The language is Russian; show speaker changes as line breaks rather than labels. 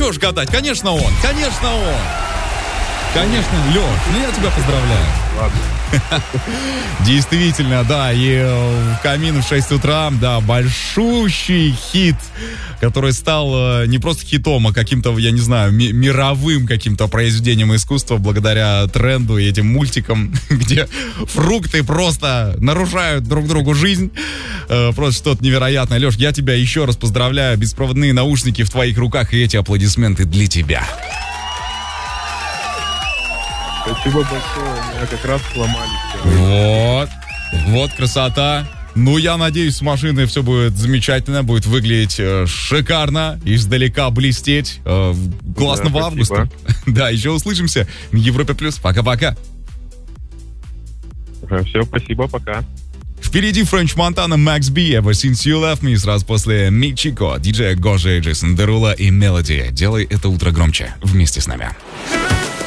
чего ж гадать, конечно он. Конечно, Лёш, я тебя поздравляю.
Ладно.
Действительно, да, и в камин в 6 утра, да, большущий хит, который стал не просто хитом, а каким-то, я не знаю, мировым каким-то произведением искусства благодаря тренду и этим мультикам, где фрукты просто нарушают друг другу жизнь. Просто что-то невероятное. Лёш, я тебя еще раз поздравляю. Беспроводные наушники в твоих руках, и эти аплодисменты для тебя.
Спасибо большое, у меня как раз сломались.
Вот красота. Ну, я надеюсь, с машиной все будет замечательно, будет выглядеть шикарно, издалека блестеть. Классного августа. Да, еще услышимся на Европе+. Пока-пока.
Все, спасибо, пока.
Впереди Френч Монтана, Макс Би, Ever Since You Left Me. Сразу после Мичико, диджея Гожи, Джейсон Деруло и Мелоди. Делай это утро громче вместе с нами.